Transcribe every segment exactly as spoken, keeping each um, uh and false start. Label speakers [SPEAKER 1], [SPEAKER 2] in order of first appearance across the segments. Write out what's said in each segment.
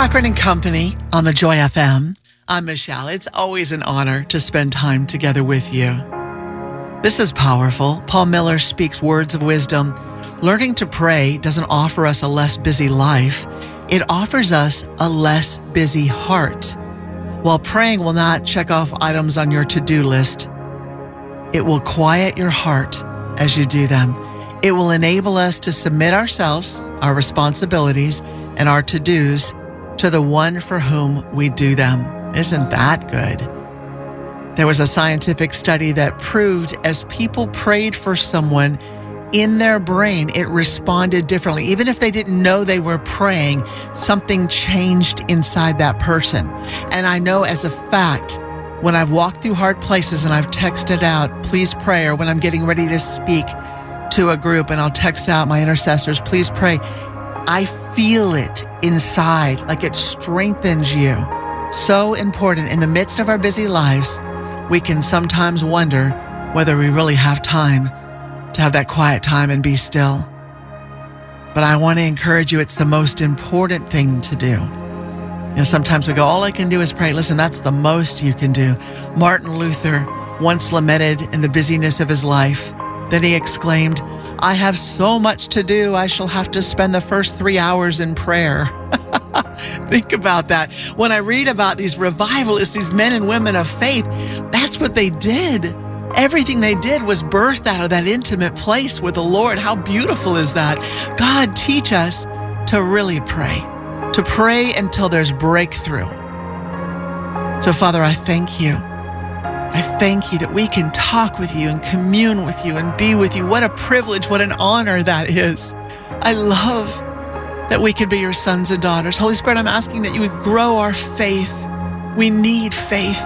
[SPEAKER 1] Cochran and Company on the Joy F M. I'm Michelle. It's always an honor to spend time together with you. This is powerful. Paul Miller speaks words of wisdom. Learning to pray doesn't offer us a less busy life. It offers us a less busy heart. While praying will not check off items on your to-do list, it will quiet your heart as you do them. It will enable us to submit ourselves, our responsibilities, and our to-dos to the one for whom we do them. Isn't that good? There was a scientific study that proved as people prayed for someone, in their brain, it responded differently. Even if they didn't know they were praying, something changed inside that person. And I know as a fact, when I've walked through hard places and I've texted out, please pray, or when I'm getting ready to speak to a group and I'll text out my intercessors, please pray, I feel it inside, like it strengthens you. So important. In the midst of our busy lives, we can sometimes wonder whether we really have time to have that quiet time and be still. But I want to encourage you, it's the most important thing to do. You know, sometimes we go, all I can do is pray. Listen, that's the most you can do. Martin Luther once lamented in the busyness of his life. Then he exclaimed, I have so much to do, I shall have to spend the first three hours in prayer. Think about that. When I read about these revivalists, these men and women of faith, that's what they did. Everything they did was birthed out of that intimate place with the Lord. How beautiful is that? God, teach us to really pray, to pray until there's breakthrough. So, Father, I thank you. I thank you that we can talk with you and commune with you and be with you. What a privilege, what an honor that is. I love that we can be your sons and daughters. Holy Spirit, I'm asking that you would grow our faith. We need faith.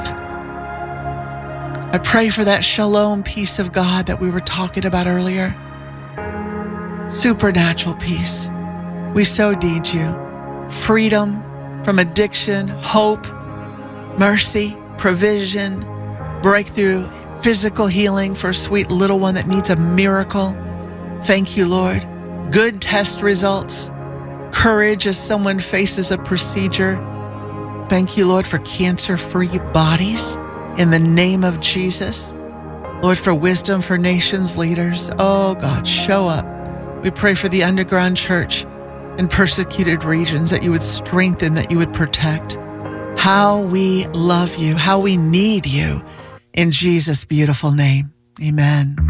[SPEAKER 1] I pray for that shalom peace of God that we were talking about earlier. Supernatural peace. We so need you. Freedom from addiction, hope, mercy, provision, breakthrough, physical healing for a sweet little one that needs a miracle. Thank you, Lord. Good test results. Courage as someone faces a procedure. Thank you, Lord, for cancer-free bodies in the name of Jesus. Lord, for wisdom for nations, leaders. Oh, God, show up. We pray for the underground church in persecuted regions, that you would strengthen, that you would protect. How we love you, how we need you. In Jesus' beautiful name, amen.